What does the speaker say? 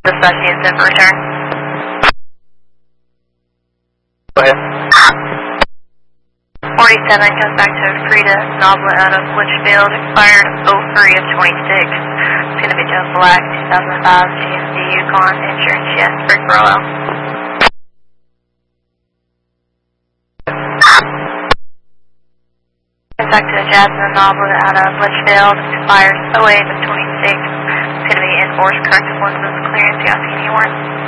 Dispatch unit for return. Go ahead. 47 comes back to Frida Noblet out of Litchfield, expired 03 of 26. It's going to be Joe Black, 2005 GMC Yukon, insurance yes, Rick Rowell. Comes back to Jasmine Noblet out of Litchfield, expired 08 of 26. It's going to be enforced corrective lenses clearance. You got any warrants?